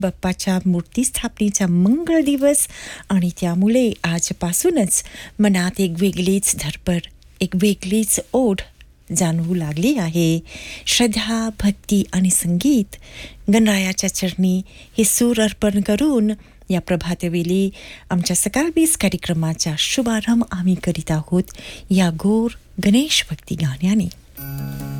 बाप्पाच्या मूर्ती स्थापनेचा मंगळ दिवस आणि त्यामुळे आजपासूनच मनात एक वेगळीच धडपड, एक वेगळीच ओढ जाणवू लागली आहे. श्रद्धा, भक्ती आणि संगीत गणरायाच्या चरणी हे सूर अर्पण करून या प्रभातवेळी आमच्या सकाळ 20 कार्यक्रमाचा शुभारंभ आम्ही करीत आहोत या गोर गणेश भक्ती गाण्याने.